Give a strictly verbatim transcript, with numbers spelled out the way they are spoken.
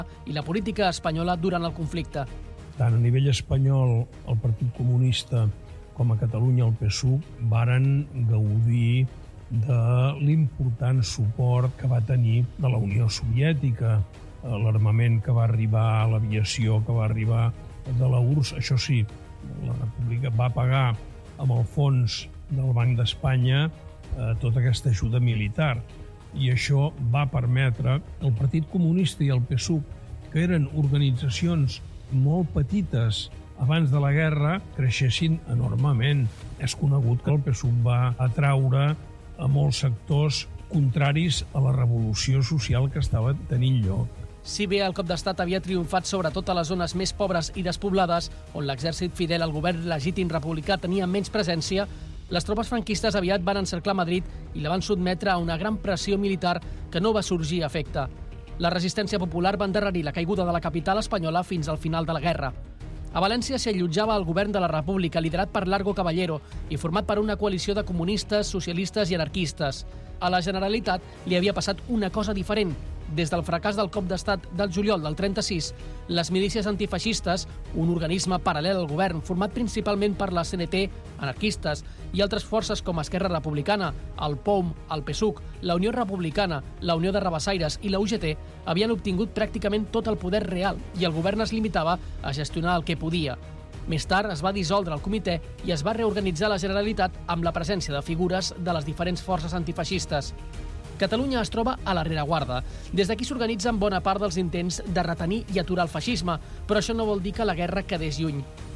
i la política espanyola durant el conflicte. Tant a nivell espanyol, el Partit Comunista, com a Catalunya, el P S U V, varen gaudir de l'important suport que va tenir de la Unió Soviètica, l'armament que va arribar, l'aviació que va arribar de la U R S S. Això sí, la República va pagar amb el fons del Banc d'Espanya eh, tota aquesta ajuda militar. I això va permetre que el Partit Comunista i el P S U V, que eren organitzacions molt petites abans de la guerra, creixessin enormement. És conegut que el P S U V va atraure a molts sectors contraris a la revolució social que estava tenint lloc. Si bé el cop d'estat havia triomfat sobretot a les zones més pobres i despoblades, on l'exèrcit fidel al govern legítim republicà tenia menys presència, les tropes franquistes aviat van encerclar Madrid i la van sotmetre a una gran pressió militar que no va sorgir a efecte. La resistència popular va endarrerir la caiguda de la capital espanyola fins al final de la guerra. A València s'hi allotjava el govern de la República, liderat per Largo Caballero i format per una coalició de comunistes, socialistes i anarquistes. A la Generalitat li havia passat una cosa diferent. Des del fracàs del cop d'estat del juliol del trenta-sis, les milícies antifeixistes, un organisme paral·lel al govern format principalment per la C N T, anarquistes i altres forces com Esquerra Republicana, el P O M, el P S U C, la Unió Republicana, la Unió de Rabassaires i la U G T, havien obtingut pràcticament tot el poder real i el govern es limitava a gestionar el que podia. Més tard es va dissoldre el comitè i es va reorganitzar la Generalitat amb la presència de figures de les diferents forces antifeixistes. Catalunya es troba a la rereguarda. Des d'aquí s'organitzen bona part dels intents de retenir i aturar el feixisme, però això no vol dir que la guerra quedés lluny.